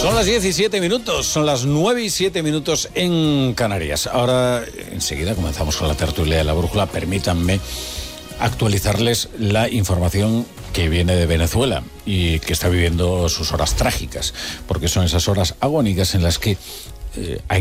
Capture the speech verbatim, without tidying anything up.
Son las diecisiete minutos, son las nueve y siete minutos en Canarias. Ahora, enseguida comenzamos con la tertulia de la brújula. Permítanme actualizarles la información que viene de Venezuela y que está viviendo sus horas trágicas, porque son esas horas agónicas en las que eh, hay